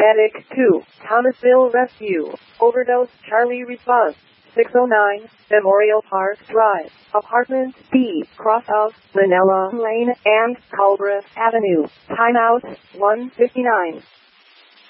Medic 2, Thomasville Rescue. Overdose Charlie response. 609, Memorial Park Drive, Apartment B, cross of Manila Lane and Culbreth Avenue. Timeout, 1:59.